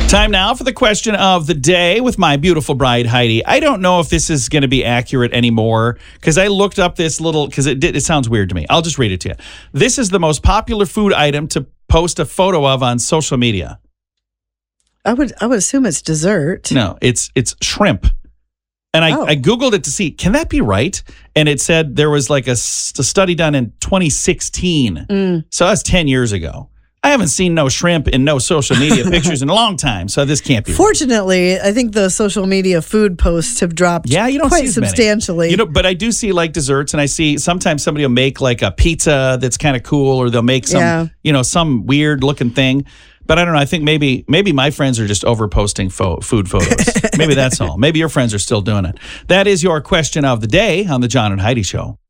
Time now for the question of the day with my beautiful bride, Heidi. I don't know if this is going to be accurate anymore because I looked up this little, because it sounds weird to me. I'll just read it to you. This is the most popular food item to post a photo of on social media. I would assume it's dessert. No, it's shrimp. And I Googled it to see, can that be right? And it said there was like a study done in 2016. So that's 10 years ago. I haven't seen no shrimp in no social media pictures in a long time, so this can't be. Fortunately, I think the social media food posts have dropped you don't quite see as substantially. Many. But I do see like desserts, and I see sometimes somebody will make like a pizza that's kind of cool, or they'll make some, some weird looking thing. But I don't know. I think maybe my friends are just over posting food photos. Maybe that's all. Maybe your friends are still doing it. That is your question of the day on the John and Heidi Show.